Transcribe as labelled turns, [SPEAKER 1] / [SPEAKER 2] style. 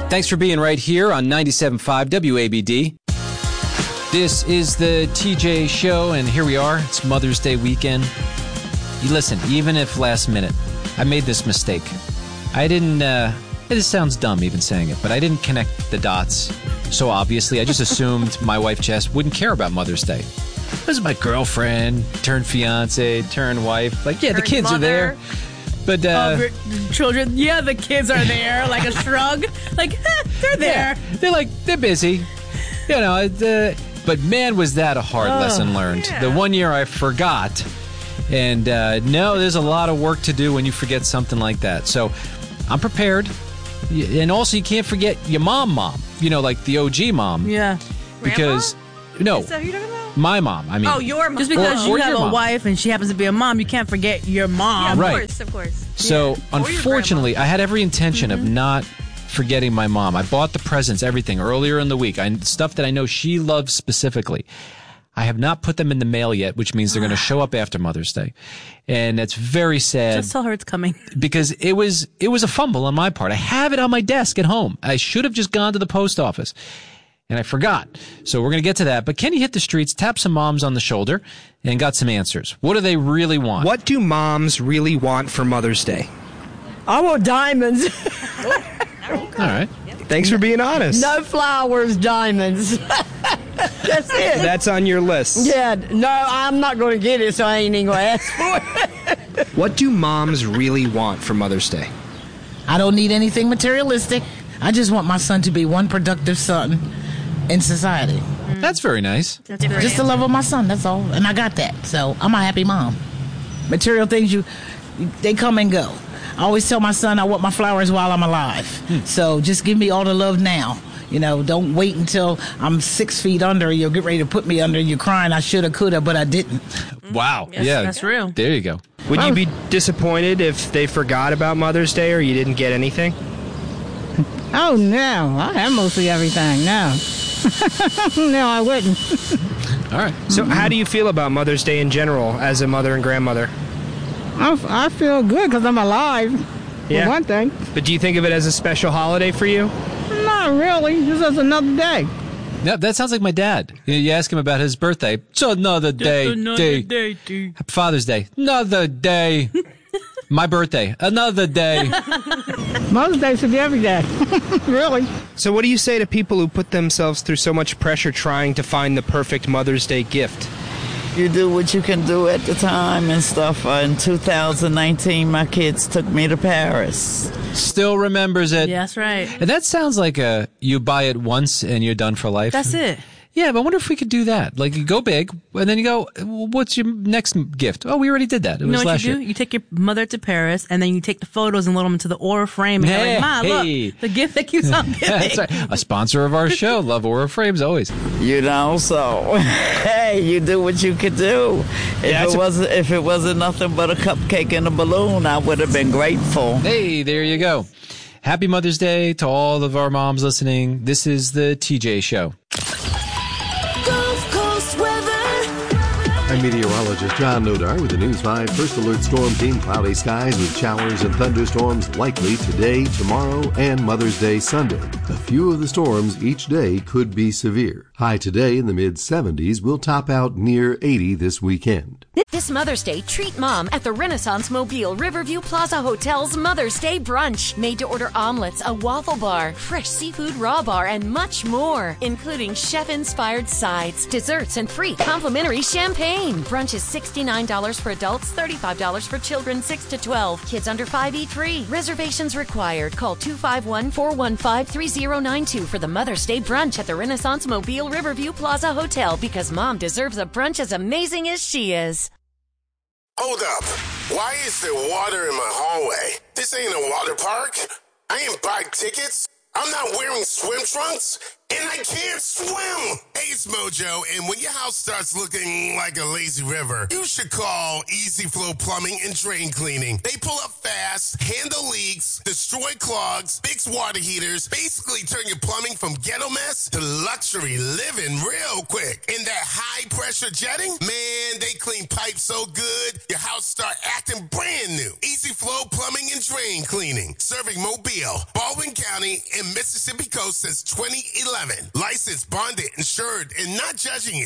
[SPEAKER 1] Thanks for being right here on 97.5 WABD. This is the TJ Show, and here we are. It's Mother's Day weekend. You listen, even if last minute, I made this mistake. I didn't, it sounds dumb even saying it, but I didn't connect the dots. So obviously, I just assumed my wife Jess wouldn't care about Mother's Day. This is my girlfriend, turned fiance, turned wife. Like, yeah, the kids are there. But
[SPEAKER 2] children, yeah, the kids are there. Like a shrug. Like, they're there.
[SPEAKER 1] Yeah, they're busy. You know, but man, was that a hard lesson learned. Yeah. The one year I forgot. And no, there's a lot of work to do when you forget something like that. So I'm prepared. And also, you can't forget your mom. You know, like the OG mom.
[SPEAKER 2] Yeah.
[SPEAKER 1] Because, no.
[SPEAKER 2] Is that who you're talking about?
[SPEAKER 1] My mom. I mean,
[SPEAKER 2] your mom. Just because you have a wife and she happens to be a mom, you can't forget your mom.
[SPEAKER 3] Yeah,
[SPEAKER 1] right.
[SPEAKER 3] Of course.
[SPEAKER 1] So, unfortunately, I had every intention of not forgetting my mom. I bought the presents, everything, earlier in the week. Stuff that I know she loves specifically. I have not put them in the mail yet, which means they're going to show up after Mother's Day. And that's very sad.
[SPEAKER 2] Just tell her it's coming.
[SPEAKER 1] Because it was a fumble on my part. I have it on my desk at home. I should have just gone to the post office. And I forgot. So we're going to get to that. But Kenny hit the streets, tapped some moms on the shoulder, and got some answers. What do they really want?
[SPEAKER 4] What do moms really want for Mother's Day?
[SPEAKER 5] I want diamonds.
[SPEAKER 1] All right.
[SPEAKER 4] Thanks for being honest.
[SPEAKER 5] No flowers, diamonds. That's it.
[SPEAKER 4] That's on your list.
[SPEAKER 5] Yeah, no, I'm not going to get it, so I ain't even going to ask for it.
[SPEAKER 4] What do moms really want for Mother's Day?
[SPEAKER 6] I don't need anything materialistic. I just want my son to be one productive son in society.
[SPEAKER 1] That's very nice.
[SPEAKER 2] That's great.
[SPEAKER 6] Just the love of my son, that's all. And I got that. So I'm a happy mom. Material things, they come and go. I always tell my son I want my flowers while I'm alive. So just give me all the love now. You know, don't wait until I'm 6 feet under. You'll get ready to put me under. You're crying, I shoulda, coulda, but I didn't.
[SPEAKER 1] Wow.
[SPEAKER 2] Yes,
[SPEAKER 1] yeah.
[SPEAKER 2] That's real.
[SPEAKER 1] There you go.
[SPEAKER 4] Would you be disappointed if they forgot about Mother's Day or you didn't get anything?
[SPEAKER 5] Oh, no. I have mostly everything. No. No, I wouldn't.
[SPEAKER 1] All right.
[SPEAKER 4] So how do you feel about Mother's Day in general as a mother and grandmother?
[SPEAKER 5] I feel good because I'm alive, for one thing.
[SPEAKER 4] But do you think of it as a special holiday for you?
[SPEAKER 5] Not really. This is another day.
[SPEAKER 1] Yeah, that sounds like my dad. You ask him about his birthday. It's another day. Happy Father's Day. Another day. My birthday. Another day.
[SPEAKER 5] Mother's Day should be every day. Really.
[SPEAKER 4] So what do you say to people who put themselves through so much pressure trying to find the perfect Mother's Day gift?
[SPEAKER 7] You do what you can do at the time and stuff. In 2019, my kids took me to Paris.
[SPEAKER 1] Still remembers it.
[SPEAKER 2] Yeah, that's right.
[SPEAKER 1] And that sounds like you buy it once and you're done for life.
[SPEAKER 2] That's it.
[SPEAKER 1] Yeah, but I wonder if we could do that. Like, you go big, and then you go, what's your next gift? Oh, we already did that. It was last year.
[SPEAKER 2] You take your mother to Paris, and then you take the photos and load them into the Aura frame. And you're like, Ma, look, the gift that keeps on giving.
[SPEAKER 1] That's right. A sponsor of our show. Love Aura frames, always.
[SPEAKER 7] You know, so, hey, you do what you could do. If it wasn't nothing but a cupcake and a balloon, I would have been grateful.
[SPEAKER 1] Hey, there you go. Happy Mother's Day to all of our moms listening. This is the TJ Show.
[SPEAKER 8] I'm meteorologist John Nodar with the News 5 First Alert Storm Team. Cloudy skies with showers and thunderstorms likely today, tomorrow, and Mother's Day Sunday. A few of the storms each day could be severe. High today in the mid-70s will top out near 80 this weekend.
[SPEAKER 9] This Mother's Day, treat Mom at the Renaissance Mobile Riverview Plaza Hotel's Mother's Day Brunch. Made-to-order omelets, a waffle bar, fresh seafood raw bar, and much more, including chef-inspired sides, desserts, and free complimentary champagne. Brunch is $69 for adults, $35 for children 6 to 12. Kids under 5 eat free. Reservations required. Call 251-415-3092 for the Mother's Day Brunch at the Renaissance Mobile Riverview Plaza Hotel, because Mom deserves a brunch as amazing as she is.
[SPEAKER 10] Hold up. Why is there water in my hallway? This ain't a water park. I ain't buying tickets. I'm not wearing swim trunks. and I can't swim. Hey, it's Mojo, and when your house starts looking like a lazy river, you should call Easy Flow Plumbing and Drain Cleaning. They pull up fast, handle leaks, destroy clogs, fix water heaters, basically turn your plumbing from ghetto mess to luxury living real quick. And that high-pressure jetting, man, they clean pipes so good, your house start acting brand new. Easy Flow Plumbing and Drain Cleaning, serving Mobile, Baldwin County, and Mississippi Coast since 2011. Licensed, bonded, insured, and not judging you.